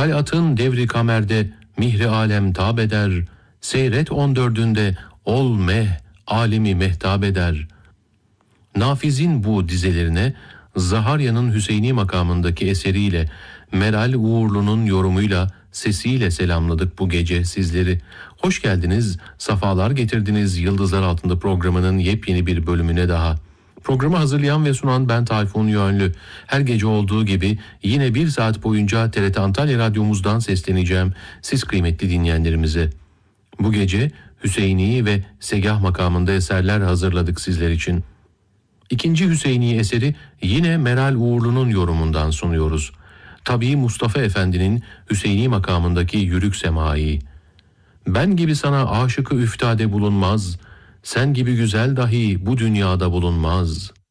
Talatın devri kamerde mihri alem tab eder. Seyret 14'ünde ol meh, alemi mehtap eder. Nafiz'in bu dizelerine Zaharya'nın Hüseyni makamındaki eseriyle, Meral Uğurlu'nun yorumuyla, sesiyle selamladık bu gece sizleri. Hoş geldiniz, safalar getirdiniz Yıldızlar Altında programının yepyeni bir bölümüne daha. Programı hazırlayan ve sunan ben Tayfun Yönlü. Her gece olduğu gibi yine bir saat boyunca TRT Antalya Radyomuzdan sesleneceğim siz kıymetli dinleyenlerimize. Bu gece Hüseyni ve Segah makamında eserler hazırladık sizler için. İkinci Hüseyni eseri yine Meral Uğurlu'nun yorumundan sunuyoruz. Tabii Mustafa Efendi'nin Hüseyni makamındaki Yürük Semai. Ben gibi sana aşıkı üftade bulunmaz, sen gibi güzel dahi bu dünyada bulunmaz.